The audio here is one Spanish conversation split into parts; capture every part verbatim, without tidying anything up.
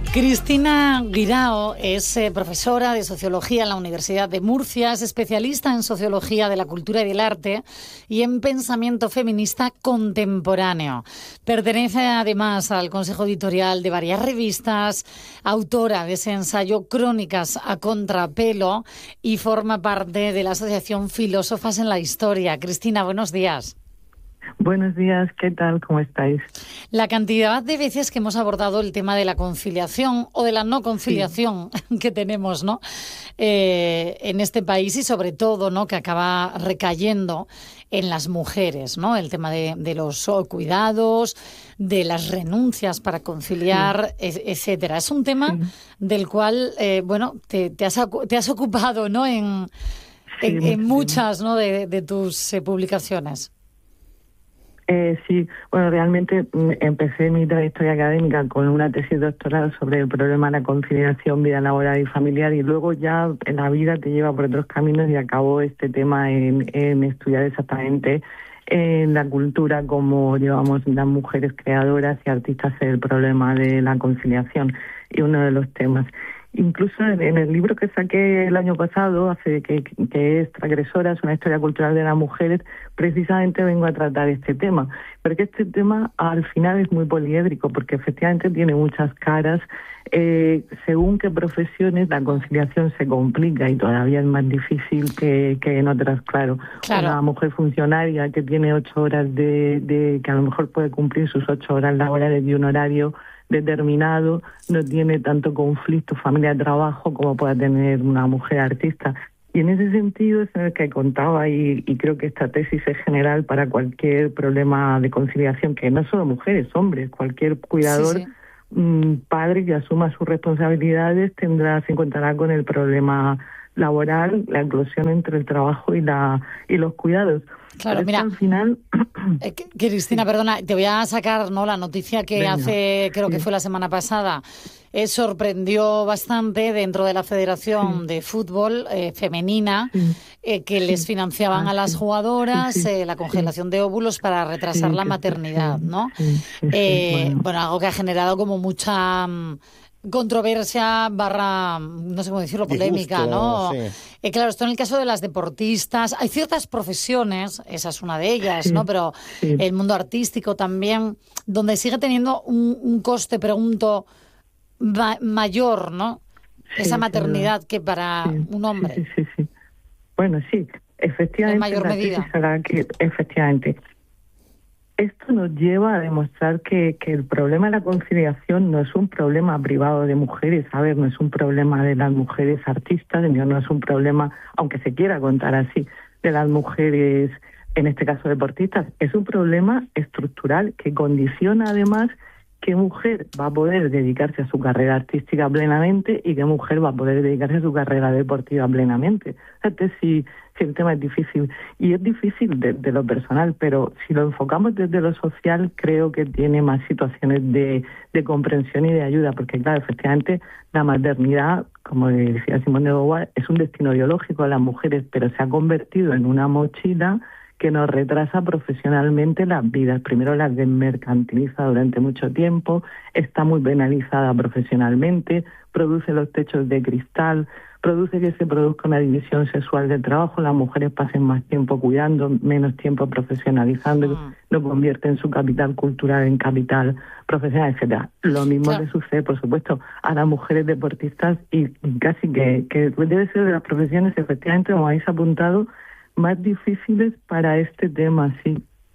Cristina Guirao es eh, profesora de Sociología en la Universidad de Murcia, es especialista en Sociología de la Cultura y del Arte y en Pensamiento Feminista Contemporáneo. Pertenece además al Consejo Editorial de varias revistas, autora de ese ensayo Crónicas a Contrapelo y forma parte de la Asociación Filósofas en la Historia. Cristina, buenos días. Buenos días, ¿qué tal? ¿Cómo estáis? La cantidad de veces que hemos abordado el tema de la conciliación o de la no conciliación sí. que tenemos, ¿no? Eh, en este país y sobre todo, ¿no? Que acaba recayendo en las mujeres, ¿no? El tema de, de los cuidados, de las renuncias para conciliar, sí. etcétera. Es un tema sí. del cual, eh, bueno, te, te, has, te has ocupado, ¿no? En, sí, en, en muchas, ¿no? de, de tus eh, publicaciones. Eh, sí, bueno, realmente empecé mi trayectoria académica con una tesis doctoral sobre el problema de la conciliación, vida laboral y familiar, y luego ya en la vida te lleva por otros caminos y acabó este tema en, en estudiar exactamente en la cultura cómo llevamos las mujeres creadoras y artistas el problema de la conciliación, y uno de los temas. Incluso en, en el libro que saqué el año pasado, hace que, que es Transgresoras, una historia cultural de las mujeres, precisamente vengo a tratar este tema. Porque este tema al final es muy poliédrico, porque efectivamente tiene muchas caras. Eh, según qué profesiones la conciliación se complica y todavía es más difícil que, que en otras, claro. claro. Una mujer funcionaria que tiene ocho horas de, de, que a lo mejor puede cumplir sus ocho horas laborales de un horario determinado, no tiene tanto conflicto familia-trabajo como pueda tener una mujer artista. Y en ese sentido es en el que contaba, y, y creo que esta tesis es general para cualquier problema de conciliación, que no solo mujeres, hombres, cualquier cuidador, sí, sí. Mmm, padre que asuma sus responsabilidades tendrá, se encontrará con el problema laboral, la eclosión entre el trabajo y la y los cuidados. Claro, mira, al final... eh, Cristina, perdona, te voy a sacar, ¿no?, la noticia que Venga. hace, creo sí. que fue la semana pasada, eh, sorprendió bastante dentro de la Federación sí. de Fútbol eh, Femenina, sí. eh, que sí. les financiaban ah, a las jugadoras sí, sí. Eh, la congelación sí. de óvulos para retrasar sí, la maternidad, sí, ¿no? Sí, sí, eh, sí, bueno. bueno, algo que ha generado como mucha... controversia barra, no sé cómo decirlo, polémica, Disgusto, ¿no? Sí. Eh, claro, esto en el caso de las deportistas, hay ciertas profesiones, esa es una de ellas, sí, ¿no? Pero sí. el mundo artístico también, donde sigue teniendo un, un coste, pregunto, ma- mayor, ¿no? Sí, esa maternidad claro. que para sí, un hombre. Sí, sí, sí, sí. Bueno, sí, efectivamente. En mayor medida. Que, efectivamente. Esto nos lleva a demostrar que, que el problema de la conciliación no es un problema privado de mujeres, a ver, no es un problema de las mujeres artistas, no es un problema, aunque se quiera contar así, de las mujeres, en este caso deportistas, es un problema estructural que condiciona además qué mujer va a poder dedicarse a su carrera artística plenamente y qué mujer va a poder dedicarse a su carrera deportiva plenamente. Fíjate si, si el tema es difícil. Y es difícil de, de lo personal, pero si lo enfocamos desde lo social, creo que tiene más situaciones de, de comprensión y de ayuda, porque claro, efectivamente la maternidad, como decía Simone de Beauvoir, es un destino biológico de las mujeres, pero se ha convertido en una mochila que nos retrasa profesionalmente las vidas. Primero las desmercantiliza durante mucho tiempo, está muy penalizada profesionalmente, produce los techos de cristal, produce que se produzca una división sexual del trabajo, las mujeres pasen más tiempo cuidando, menos tiempo profesionalizando, mm. lo convierten su capital cultural en capital profesional, etcétera. Lo mismo claro. le sucede, por supuesto, a las mujeres deportistas y casi que, que debe ser de las profesiones, efectivamente, como habéis apuntado, más difíciles para este tema, sí.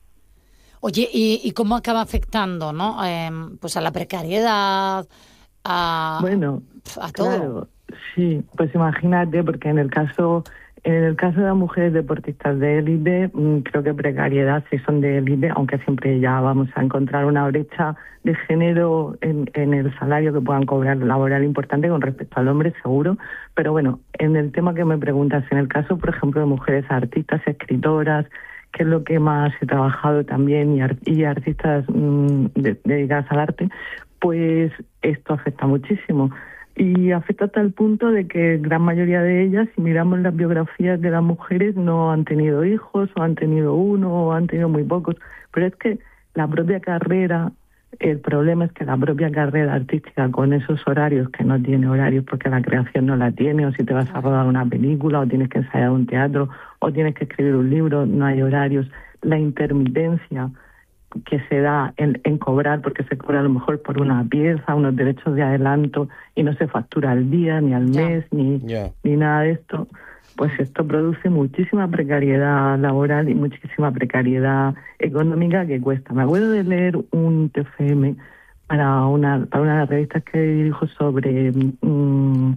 Oye, ¿y, y cómo acaba afectando, no? Eh, pues a la precariedad, a, bueno, a todo. Claro, sí, pues imagínate, porque en el caso en el caso de las mujeres deportistas de élite, creo que precariedad sí son de élite, aunque siempre ya vamos a encontrar una brecha de género en, en el salario que puedan cobrar laboral importante con respecto al hombre, seguro. Pero bueno, en el tema que me preguntas, en el caso, por ejemplo, de mujeres artistas, escritoras, que es lo que más he trabajado también, y, art- y artistas mmm, de- dedicadas al arte, pues esto afecta muchísimo. Y afecta hasta el punto de que gran mayoría de ellas, si miramos las biografías de las mujeres, no han tenido hijos, o han tenido uno, o han tenido muy pocos. Pero es que la propia carrera El problema es que la propia carrera artística, con esos horarios, que no tiene horarios porque la creación no la tiene, o si te vas a rodar una película, o tienes que ensayar un teatro, o tienes que escribir un libro, no hay horarios. La intermitencia que se da en, en cobrar, porque se cobra a lo mejor por una pieza, unos derechos de adelanto, y no se factura al día, ni al yeah. mes, ni, yeah. ni nada de esto, pues esto produce muchísima precariedad laboral y muchísima precariedad económica que cuesta. Me acuerdo de leer un T F M para una para una de las revistas que dirijo sobre mmm,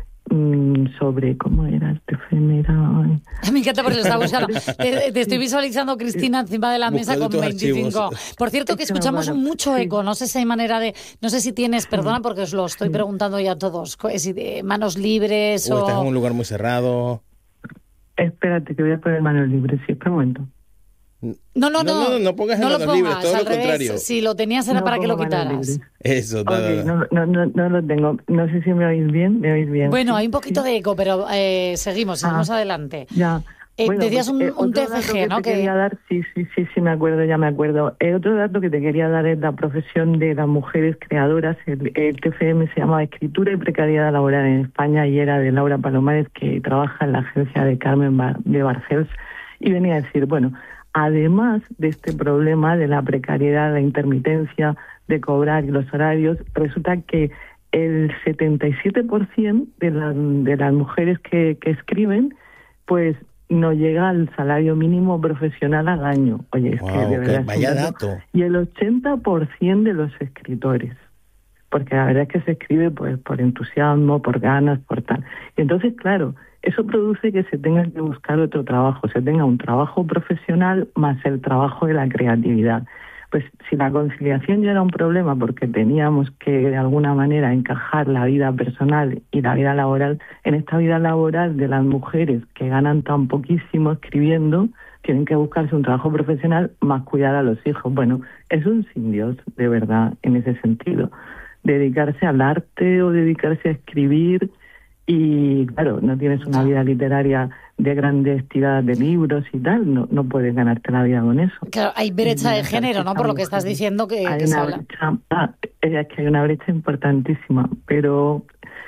sobre cómo era el T F M. Era... Me encanta porque lo estaba buscando. Te, te estoy visualizando, Cristina, encima de la mesa con veinticinco. Archivos. Por cierto, que escuchamos mucho eco. No sé si hay manera de... No sé si tienes... Perdona porque os lo estoy preguntando ya a todos. Si de manos libres o... O estás en un lugar muy cerrado. Espérate, que voy a poner manos libres. Sí, espera un momento. No, no, no, no, no, no pongas no en lo manos libres, todo al lo revés. contrario. Si lo tenías era no para que lo manos quitaras. Libres. Eso, nada, okay, nada. No, no, no, no lo tengo. No sé si me oís bien, me oís bien. Bueno, sí, hay un poquito sí. de eco, pero eh, seguimos, seguimos ah, adelante. Ya. Eh, bueno, decías pues, un, eh, un T F G, que ¿no? Te que... quería dar, sí, sí, sí, sí, me acuerdo, ya me acuerdo. Eh, otro dato que te quería dar es la profesión de las mujeres creadoras. El, el T F M se llama Escritura y Precariedad Laboral en España y era de Laura Palomares, que trabaja en la agencia de Carmen Bar- de Barcels, y venía a decir, bueno, además de este problema de la precariedad, la intermitencia de cobrar y los horarios, resulta que el setenta y siete por ciento de, la, de las mujeres que, que escriben, pues no llega al salario mínimo profesional al año. Oye, es wow, que de verdad... Vaya dato. Y el ochenta por ciento de los escritores, porque la verdad es que se escribe pues por entusiasmo, por ganas, por tal. Y entonces, claro, eso produce que se tenga que buscar otro trabajo, se tenga un trabajo profesional más el trabajo de la creatividad. Pues si la conciliación ya era un problema porque teníamos que de alguna manera encajar la vida personal y la vida laboral, en esta vida laboral de las mujeres que ganan tan poquísimo escribiendo, tienen que buscarse un trabajo profesional más cuidar a los hijos. Bueno, es un sin Dios, de verdad, en ese sentido. Dedicarse al arte o dedicarse a escribir y, claro, no tienes una vida literaria de grandes tiradas de libros y tal, no no puedes ganarte la vida con eso. Claro, hay brecha de género, ¿no? Por lo que estás diciendo que, hay que una se habla. brecha, ah, es que hay una brecha importantísima, pero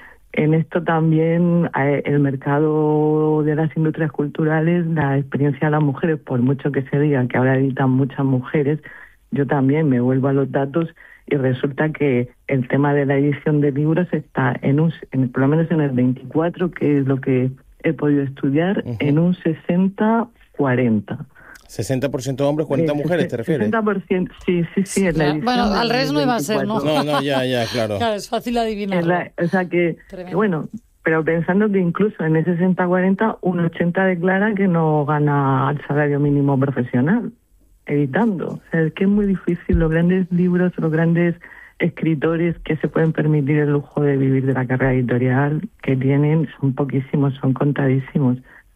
en esto también el mercado de las industrias culturales, la experiencia de las mujeres, por mucho que se diga que ahora editan muchas mujeres, yo también me vuelvo a los datos y resulta que el tema de la edición de libros está en un, en, por lo menos en el veinticuatro, que es lo que he podido estudiar, uh-huh. en un sesenta cuarenta. sesenta por ciento hombres, cuarenta mujeres, ¿te refieres? sesenta por ciento, sí, sí, sí. En la edición bueno, al revés no iba a ser, ¿no? No, no, ya, ya, claro. Claro, es fácil adivinarlo. La, o sea que, que, bueno, pero pensando que incluso en ese sesenta cuarenta, un ochenta declara que no gana el salario mínimo profesional editando. O sea, es que es muy difícil. Los grandes libros, los grandes escritores que se pueden permitir el lujo de vivir de la carrera editorial que tienen son poquísimos, son contadísimos.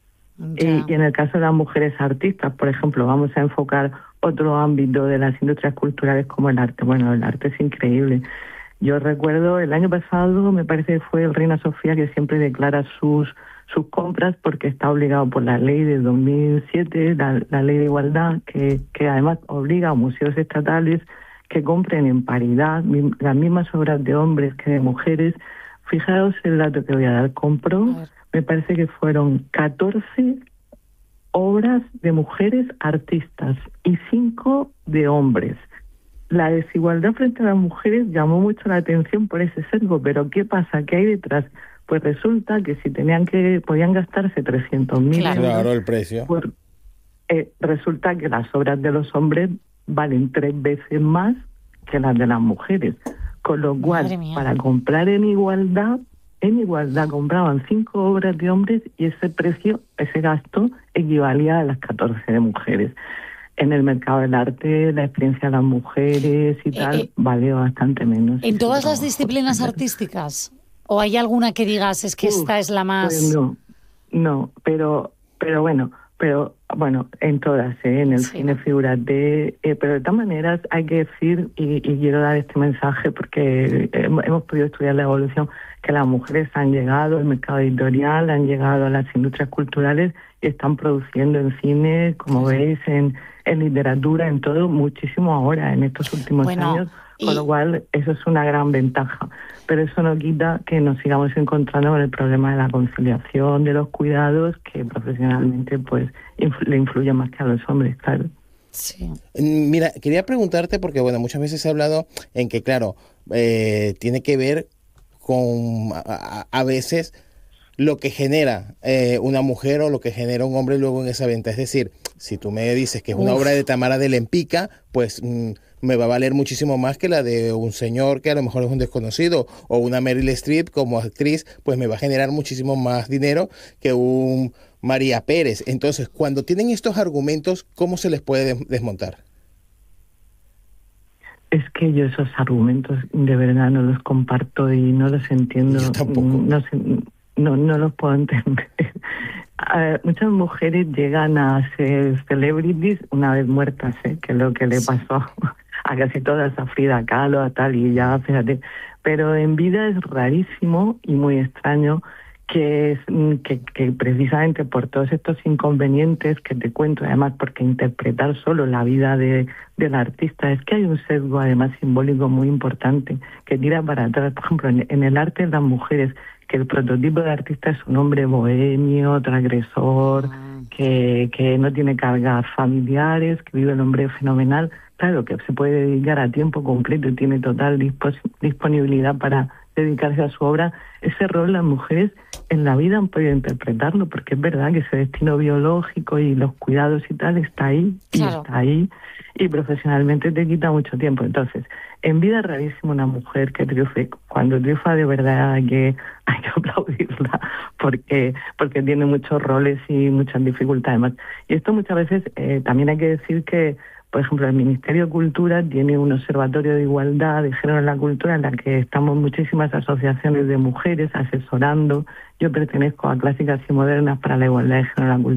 Y, y en el caso de las mujeres artistas, por ejemplo, vamos a enfocar otro ámbito de las industrias culturales como el arte. Bueno, el arte es increíble. Yo recuerdo el año pasado, me parece que fue el Reina Sofía, que siempre declara sus sus compras porque está obligado por la ley de dos mil siete, la, la ley de igualdad, que, que además obliga a museos estatales que compren en paridad las mismas obras de hombres que de mujeres. Fijaos el dato que voy a dar. Compró, me parece que fueron catorce obras de mujeres artistas y cinco de hombres. La desigualdad frente a las mujeres llamó mucho la atención por ese sesgo, pero ¿qué pasa? ¿Qué hay detrás? Pues resulta que si tenían que podían gastarse trescientos mil claro. euros, claro, el precio. Pues, eh, resulta que las obras de los hombres valen tres veces más que las de las mujeres. Con lo cual, para comprar en igualdad, en igualdad compraban cinco obras de hombres y ese precio, ese gasto, equivalía a las catorce de mujeres. En el mercado del arte, la experiencia de las mujeres y tal, eh, eh, vale bastante menos. ¿En todas las disciplinas artísticas? ¿O hay alguna que digas, es que Uf, esta es la más...? Pues no, no, pero pero bueno, pero bueno, en todas, ¿eh? En el sí, cine, ¿no? Figúrate, eh, pero de todas maneras hay que decir, y, y quiero dar este mensaje porque hemos, hemos podido estudiar la evolución, que las mujeres han llegado al mercado editorial, han llegado a las industrias culturales y están produciendo en cine, como sí, veis, en, en literatura, en todo, muchísimo ahora, en estos últimos bueno, años. con y... lo cual eso es una gran ventaja. Pero eso no quita que nos sigamos encontrando con el problema de la conciliación, de los cuidados, que profesionalmente pues influ- le influye más que a los hombres, claro. Sí. Mira, quería preguntarte porque, bueno, muchas veces se ha hablado en que, claro, eh, tiene que ver con a, a veces lo que genera eh, una mujer o lo que genera un hombre luego en esa venta. Es decir, si tú me dices que es una Uf. obra de Tamara de Lempicka, pues mmm, me va a valer muchísimo más que la de un señor que a lo mejor es un desconocido, o una Meryl Streep como actriz, pues me va a generar muchísimo más dinero que un María Pérez. Entonces, cuando tienen estos argumentos, ¿cómo se les puede desmontar? Es que yo esos argumentos de verdad no los comparto y no los entiendo. Yo tampoco. No sé, no, no los puedo entender. Uh, muchas mujeres llegan a ser celebrities una vez muertas, ¿eh? Que es lo que le pasó a casi todas, a Frida Kahlo, a tal, y ya, fíjate. Pero en vida es rarísimo y muy extraño que, es, que, que precisamente por todos estos inconvenientes que te cuento, además porque interpretar solo la vida de, del artista, es que hay un sesgo además simbólico muy importante que tira para atrás. Por ejemplo, en, en el arte de las mujeres, que el prototipo de artista es un hombre bohemio, transgresor, que, que no tiene cargas familiares, que vive el hombre fenomenal, claro, que se puede dedicar a tiempo completo y tiene total dispos- disponibilidad para dedicarse a su obra. Ese rol las mujeres en la vida han podido interpretarlo, porque es verdad que ese destino biológico y los cuidados y tal está ahí, y Claro. está ahí, y profesionalmente te quita mucho tiempo. Entonces, en vida es rarísimo una mujer que triunfe. Cuando triunfa de verdad hay que, hay que aplaudirla, porque, porque tiene muchos roles y muchas dificultades más. Y esto muchas veces eh, también hay que decir que, por ejemplo, el Ministerio de Cultura tiene un observatorio de igualdad de género en la cultura en la que estamos muchísimas asociaciones de mujeres asesorando. Yo pertenezco a Clásicas y Modernas para la Igualdad de Género en la Cultura.